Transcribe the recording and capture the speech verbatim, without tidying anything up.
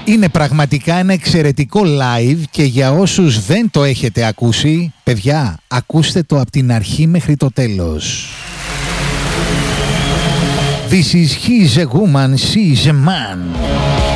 Είναι πραγματικά ένα εξαιρετικό live και για όσους δεν το έχετε ακούσει, παιδιά, ακούστε το από την αρχή μέχρι το τέλος. This is He's a Woman, She's a Man.